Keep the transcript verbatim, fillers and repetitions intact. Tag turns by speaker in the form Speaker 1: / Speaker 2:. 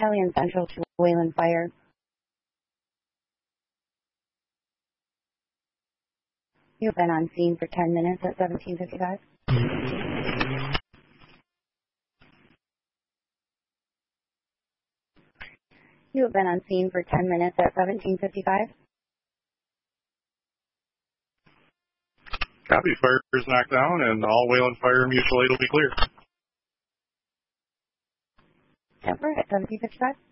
Speaker 1: Hellion Central to Wayland Fire. You've been on scene for ten minutes at seventeen fifty-five. You have been on scene for ten minutes at seventeen fifty-five.
Speaker 2: Copy. Fire is knocked down, and all Wayland Fire mutual aid will be clear.
Speaker 1: Temper at seventeen fifty-five.